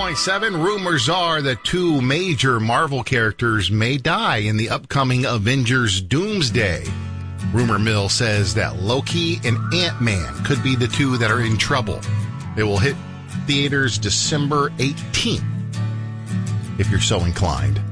102.7, rumors are that two major Marvel characters may die in the upcoming Avengers Doomsday. Rumor mill says that Loki and Ant-Man could be the two that are in trouble. It will hit theaters December 18th, if you're so inclined.